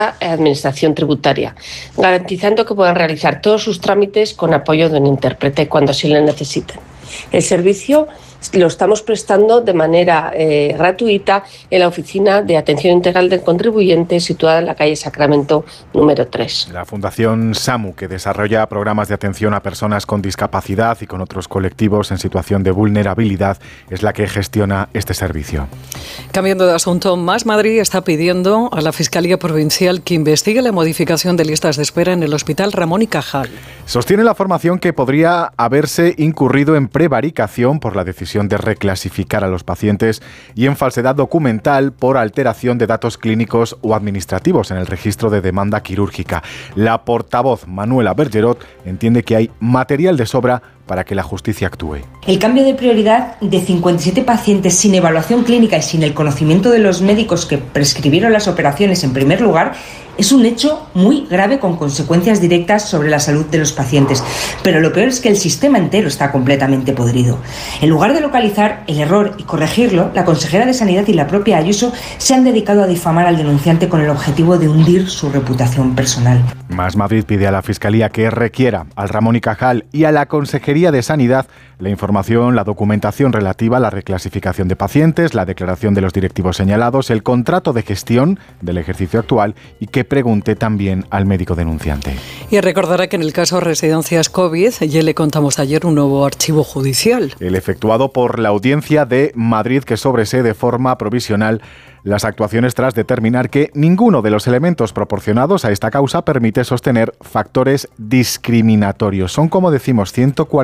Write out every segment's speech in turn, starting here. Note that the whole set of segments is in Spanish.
Administración Tributaria, garantizando que puedan realizar todos sus trámites con apoyo de un intérprete cuando así lo necesiten. El servicio lo estamos prestando de manera gratuita en la Oficina de Atención Integral del Contribuyente, situada en la calle Sacramento número 3. La Fundación SAMU, que desarrolla programas de atención a personas con discapacidad y con otros colectivos en situación de vulnerabilidad, es la que gestiona este servicio. Cambiando de asunto, Más Madrid está pidiendo a la Fiscalía Provincial que investigue la modificación de listas de espera en el Hospital Ramón y Cajal. Sostiene la formación que podría haberse incurrido en prevaricación por la decisión de reclasificar a los pacientes y en falsedad documental por alteración de datos clínicos o administrativos en el registro de demanda quirúrgica. La portavoz Manuela Bergerot entiende que hay material de sobra para que la justicia actúe. El cambio de prioridad de 57 pacientes sin evaluación clínica y sin el conocimiento de los médicos que prescribieron las operaciones en primer lugar es un hecho muy grave con consecuencias directas sobre la salud de los pacientes. Pero lo peor es que el sistema entero está completamente podrido. En lugar de localizar el error y corregirlo, la consejera de Sanidad y la propia Ayuso se han dedicado a difamar al denunciante con el objetivo de hundir su reputación personal. Más Madrid pide a la Fiscalía que requiera al Ramón y Cajal y a la Consejería de Sanidad la información, la documentación relativa a la reclasificación de pacientes, la declaración de los directivos señalados, el contrato de gestión del ejercicio actual y que pregunte también al médico denunciante. Y recordará que en el caso Residencias COVID ya le contamos ayer un nuevo archivo judicial. El efectuado por la Audiencia de Madrid, que sobresee de forma provisional las actuaciones tras determinar que ninguno de los elementos proporcionados a esta causa permite sostener factores discriminatorios. Son, como decimos,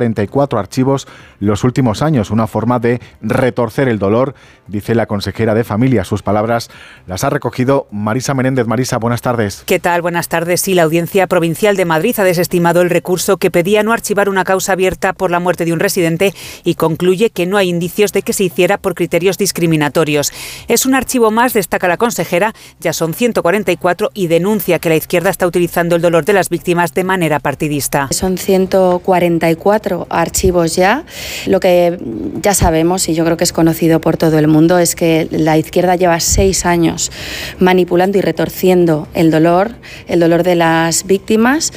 144 archivos los últimos años, una forma de retorcer el dolor, dice la consejera de Familia. Sus palabras las ha recogido Marisa Menéndez. Marisa, buenas tardes. ¿Qué tal? Buenas tardes. Sí, la Audiencia Provincial de Madrid ha desestimado el recurso que pedía no archivar una causa abierta por la muerte de un residente y concluye que no hay indicios de que se hiciera por criterios discriminatorios. Es un archivo más, destaca la consejera, ya son 144 y denuncia que la izquierda está utilizando el dolor de las víctimas de manera partidista. Son 144 archivos ya. Lo que ya sabemos, y yo creo que es conocido por todo el mundo, es que la izquierda lleva 6 años manipulando y retorciendo el dolor de las víctimas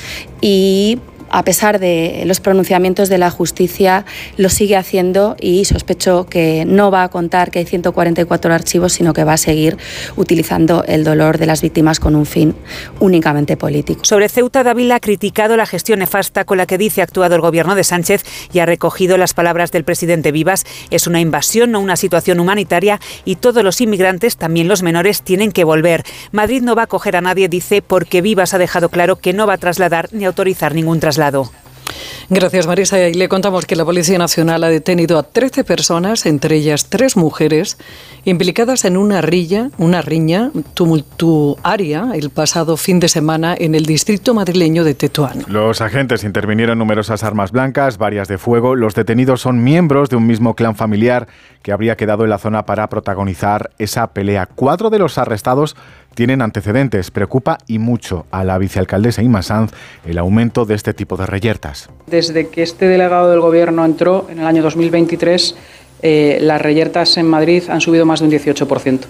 y a pesar de los pronunciamientos de la justicia, lo sigue haciendo y sospecho que no va a contar que hay 144 archivos, sino que va a seguir utilizando el dolor de las víctimas con un fin únicamente político. Sobre Ceuta, Dávila ha criticado la gestión nefasta con la que dice ha actuado el gobierno de Sánchez y ha recogido las palabras del presidente Vivas. Es una invasión, no una situación humanitaria, y todos los inmigrantes, también los menores, tienen que volver. Madrid no va a acoger a nadie, dice, porque Vivas ha dejado claro que no va a trasladar ni autorizar ningún traslado. Gracias, Marisa. Y le contamos que la Policía Nacional ha detenido a 13 personas, entre ellas 3 mujeres, implicadas en una riña tumultuaria el pasado fin de semana en el distrito madrileño de Tetuán. Los agentes intervinieron numerosas armas blancas, varias de fuego. Los detenidos son miembros de un mismo clan familiar que habría quedado en la zona para protagonizar esa pelea. 4 de los arrestados tienen antecedentes. Preocupa y mucho a la vicealcaldesa Inma Sanz el aumento de este tipo de reyertas. Desde que este delegado del Gobierno entró en el año 2023, las reyertas en Madrid han subido más de un 18%.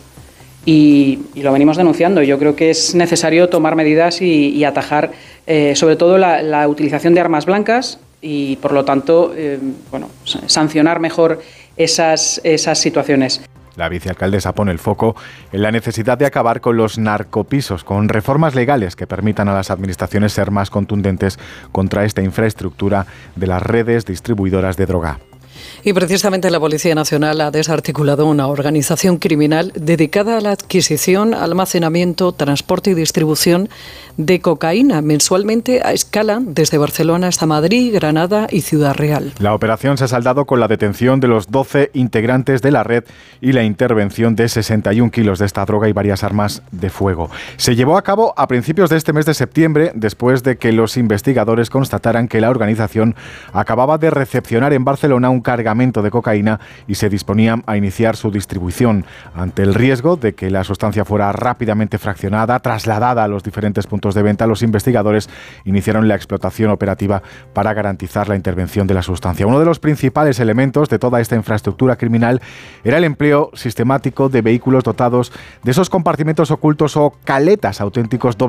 Y lo venimos denunciando. Yo creo que es necesario tomar medidas y atajar sobre todo la utilización de armas blancas y, por lo tanto, sancionar mejor esas situaciones. La vicealcaldesa pone el foco en la necesidad de acabar con los narcopisos, con reformas legales que permitan a las administraciones ser más contundentes contra esta infraestructura de las redes distribuidoras de droga. Y precisamente la Policía Nacional ha desarticulado una organización criminal dedicada a la adquisición, almacenamiento, transporte y distribución de cocaína mensualmente a escala desde Barcelona hasta Madrid, Granada y Ciudad Real. La operación se ha saldado con la detención de los 12 integrantes de la red y la intervención de 61 kilos de esta droga y varias armas de fuego. Se llevó a cabo a principios de este mes de septiembre, después de que los investigadores constataran que la organización acababa de recepcionar en Barcelona un cargamento de cocaína y se disponían a iniciar su distribución. Ante el riesgo de que la sustancia fuera rápidamente fraccionada, trasladada a los diferentes puntos de venta, los investigadores iniciaron la explotación operativa para garantizar la intervención de la sustancia. Uno de los principales elementos de toda esta infraestructura criminal era el empleo sistemático de vehículos dotados de esos compartimentos ocultos o caletas, auténticos